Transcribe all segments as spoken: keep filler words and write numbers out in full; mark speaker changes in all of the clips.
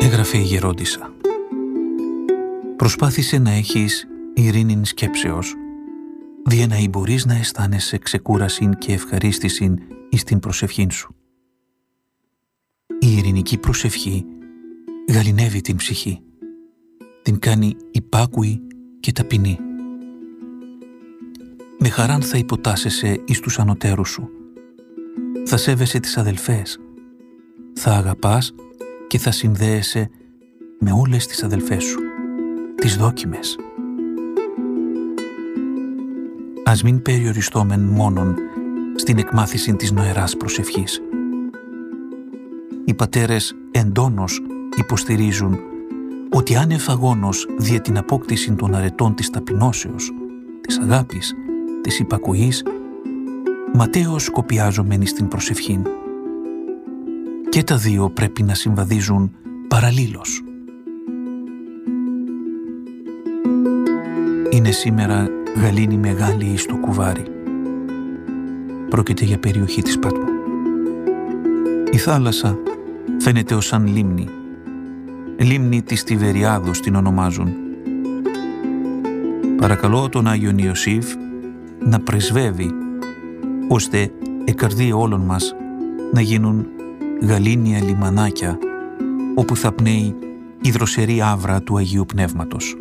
Speaker 1: Έγραφε η Γερόντισσα. Προσπάθησε να έχεις ειρήνην σκέψεως, δια να μπορείς να αισθάνεσαι ξεκούρασιν και ευχαρίστησιν εις την προσευχήν σου. Η ειρηνική προσευχή γαληνεύει την ψυχή, την κάνει υπάκουη και ταπεινή. Με χαράν θα υποτάσσεσαι εις τους ανωτέρους σου, θα σέβεσαι τις αδελφές, θα αγαπάς και θα συνδέεσαι με όλες τις αδελφές σου, τις δόκιμες. Ας μην περιοριστόμεν μόνον στην εκμάθηση της νοεράς προσευχής. Οι πατέρες εντόνως υποστηρίζουν ότι αν εφαγόνως δια την απόκτηση των αρετών της ταπεινώσεως, της αγάπης, της υπακοής, ματαίως σκοπιάζομεν στην προσευχήν. Και τα δύο πρέπει να συμβαδίζουν παραλλήλως. Είναι σήμερα γαλήνη μεγάλη εις το κουβάρι. Πρόκειται για περιοχή της Πάτμου. Η θάλασσα φαίνεται ως σαν λίμνη. Λίμνη της Τιβεριάδος την ονομάζουν. Παρακαλώ τον Άγιον Ιωσήφ να πρεσβεύει, ώστε οι καρδίες όλων μας να γίνουν γαλήνια λιμανάκια, όπου θα πνέει η δροσερή άβρα του Αγίου Πνεύματος.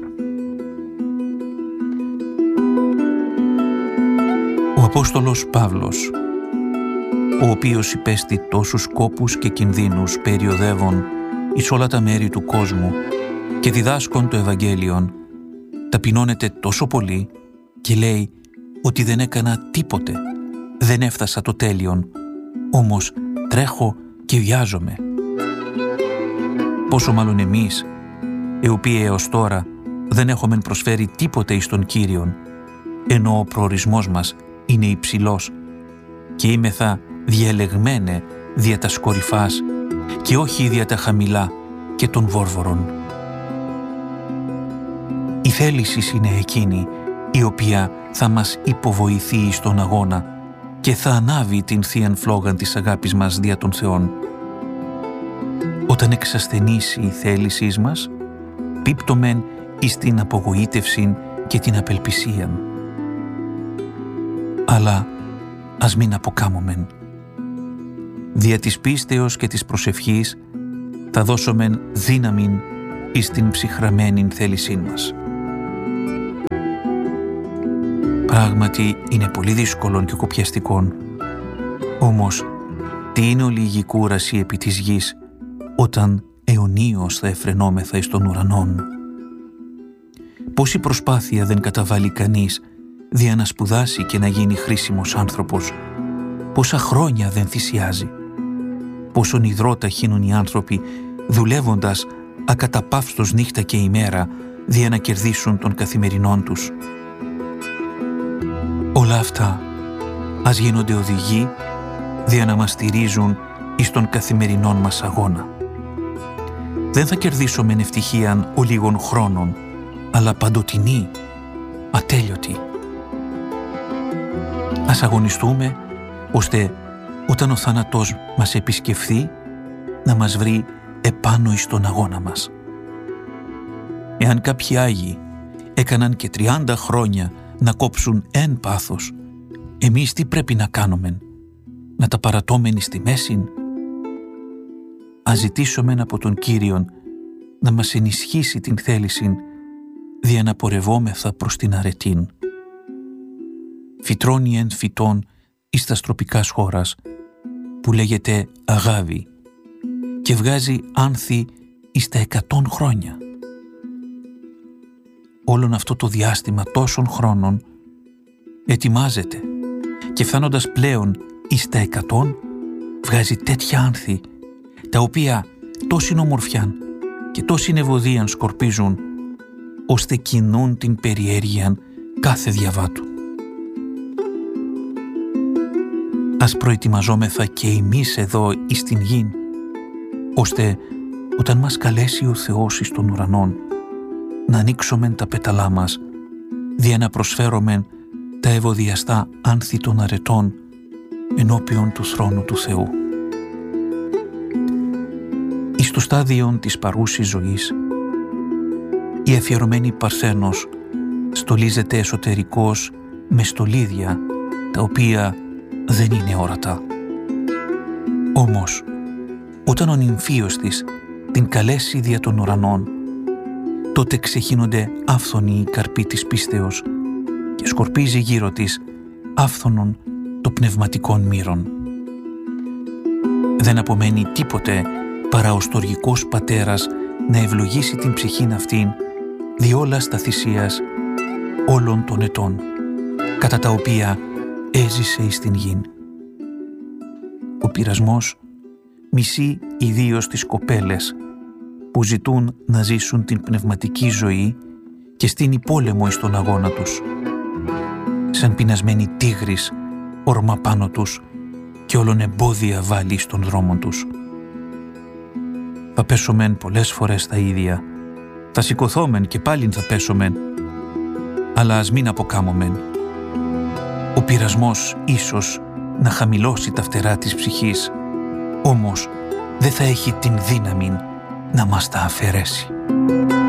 Speaker 1: Ο Απόστολος Παύλος, ο οποίος υπέστη τόσους κόπους και κινδύνους περιοδεύων εις όλα τα μέρη του κόσμου και διδάσκον το Ευαγγέλιον, ταπεινώνεται τόσο πολύ και λέει ότι δεν έκανα τίποτε, δεν έφτασα το τέλειον, όμως τρέχω και βιάζομαι. Πόσο μάλλον εμείς, οι οποίοι έως τώρα δεν έχουμε προσφέρει τίποτε εις τον Κύριον, ενώ ο προορισμός μας είναι υψηλός και είμεθα διελεγμένε δια τα σκορυφάς και όχι δια τα χαμηλά και των βόρβορων. Η θέληση είναι εκείνη η οποία θα μας υποβοηθεί στον αγώνα και θα ανάβει την θείαν φλόγαν της αγάπης μας δια των Θεών. Όταν εξασθενήσει η θέλησή μας, πίπτομεν εις την απογοήτευση και την απελπισίαν. Αλλά ας μην αποκάμωμεν. Δια της πίστεως και της προσευχής θα δώσομεν δύναμην εις την ψυχραμένην θέλησή μας. Πράγματι είναι πολύ δύσκολον και κοπιαστικόν. Όμως, τι είναι ολίγη κούραση επί της γης, όταν αιωνίως θα εφρενόμεθα εις των ουρανών. Πόση προσπάθεια δεν καταβάλει κανείς δια να σπουδάσει και να γίνει χρήσιμος άνθρωπος. Πόσα χρόνια δεν θυσιάζει. Πόσον υδρότα χύνουν οι άνθρωποι δουλεύοντας ακαταπαύστος νύχτα και ημέρα δια να κερδίσουν των καθημερινών τους. Όλα αυτά ας γίνονται οδηγοί δια να μας στηρίζουν εις τον καθημερινόν μας αγώνα. Δεν θα κερδίσομεν ευτυχίαν ολίγων χρόνων, αλλά παντοτινή, ατέλειωτη. Ας αγωνιστούμε, ώστε όταν ο θάνατος μας επισκεφθεί, να μας βρει επάνω εις τον αγώνα μας. Εάν κάποιοι Άγιοι έκαναν και τριάντα χρόνια να κόψουν εν πάθος, εμείς τι πρέπει να κάνομεν, να τα παρατώμεν στη μέση? Ας ζητήσομεν από τον Κύριον να μας ενισχύσει την θέληση δια να πορευόμεθα προς την αρετήν. Φυτρώνει εν φυτών εις τας τροπικάς χώρας, που λέγεται αγάβη, και βγάζει άνθη εις τα εκατόν χρόνια. Όλον αυτό το διάστημα τόσων χρόνων ετοιμάζεται και φτάνοντας πλέον εις τα εκατόν βγάζει τέτοια άνθη, τα οποία τόσην ομορφιάν και τόσην ευωδίαν σκορπίζουν, ώστε κινούν την περιέργειαν κάθε διαβάτου. Ας προετοιμαζόμεθα και εμείς εδώ εις την γην, ώστε όταν μας καλέσει ο Θεός εις των ουρανών, να ανοίξομεν τα πέταλά μας, δια να προσφέρομεν τα ευωδιαστά άνθη των αρετών ενώπιον του θρόνου του Θεού. Εις εις το στάδιο της παρούσης ζωής, η αφιερωμένη Παρθένος στολίζεται εσωτερικώς με στολίδια τα οποία δεν είναι όρατα. Όμως, όταν ο νυμφίος της την καλέσει δια των ουρανών, τότε ξεχύνονται άφθονοι οι καρποί της πίστεως και σκορπίζει γύρω της άφθονον το πνευματικών μύρων. Δεν απομένει τίποτε παρά ο στοργικός πατέρας να ευλογήσει την ψυχήν αυτήν διόλας τα θυσίας όλων των ετών, κατά τα οποία έζησε εις την γην. Ο πειρασμός μισεί ιδίως τις κοπέλες που ζητούν να ζήσουν την πνευματική ζωή και στείνει πόλεμο εις τον αγώνα τους. Σαν πεινασμένοι τίγρης ορμά πάνω τους και όλων εμπόδια βάλει στον δρόμο τους. Θα πέσομεν πολλές φορές τα ίδια, θα σηκωθόμεν και πάλιν θα πέσομεν, αλλά ας μην αποκάμωμεν. Ο πειρασμός ίσως να χαμηλώσει τα φτερά της ψυχής, όμως δεν θα έχει την δύναμη να μας τα αφαιρέσει.